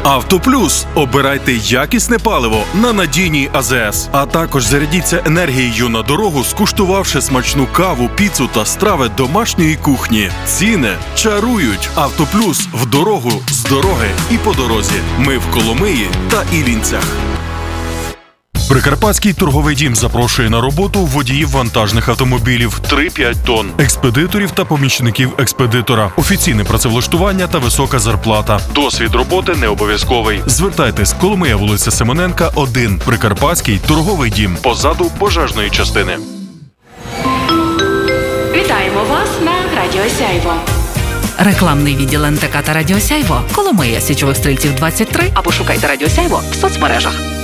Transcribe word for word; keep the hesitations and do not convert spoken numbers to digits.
«Автоплюс». Обирайте якісне паливо на надійній АЗС. А також зарядіться енергією на дорогу, скуштувавши смачну каву, піцу та страви домашньої кухні. Ціни чарують. «Автоплюс» – в дорогу, з дороги і по дорозі. Ми в Коломиї та Іллінцях. Прикарпатський торговий дім запрошує на роботу водіїв вантажних автомобілів три-п'ять тонн, експедиторів та помічників експедитора, офіційне працевлаштування та висока зарплата. Досвід роботи не обов'язковий. Звертайтесь, Коломия, вулиця Семененка, один. Прикарпатський торговий дім, позаду пожежної частини. Вітаємо вас на Радіо Сяйво. Рекламний відділ ен те ка та Радіо Сяйво, Коломия, Січових Стрільців, двадцять три, Або шукайте Радіо Сяйво в соцмережах.